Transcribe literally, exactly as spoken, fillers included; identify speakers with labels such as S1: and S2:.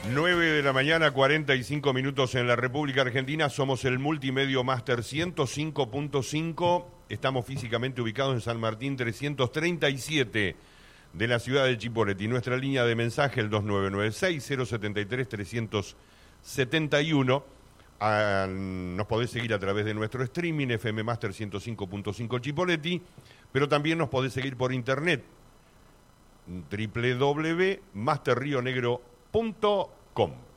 S1: nueve de la mañana, cuarenta y cinco minutos en la República Argentina. Somos el Multimedio Máster ciento cinco punto cinco. Estamos físicamente ubicados en San Martín trescientos treinta y siete de la ciudad de Chipoleti. Nuestra línea de mensaje, el dos nueve nueve seis, cero siete tres, tres siete uno. Ah, nos podés seguir a través de nuestro streaming, F M Máster ciento cinco punto cinco Chipoleti, pero también nos podés seguir por internet, doble u doble u doble u punto master rio negro punto com.